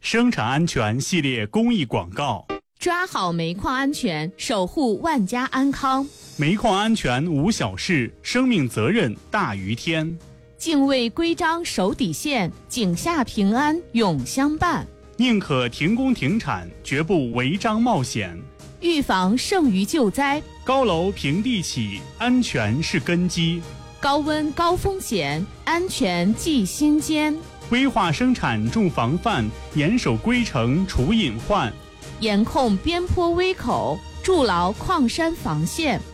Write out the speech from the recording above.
生产安全系列公益广告。 抓好煤矿安全，守护万家安康。 煤矿安全无小事，生命责任大于天。 敬畏规章守底线，井下平安永相伴。 宁可停工停产，绝不违章冒险。 预防胜于救灾。 高楼平地起，安全是根基。 高温高风险，安全记心间。 规划生产重防范，严守规程除隐患。 严控边坡危口，筑牢矿山防线。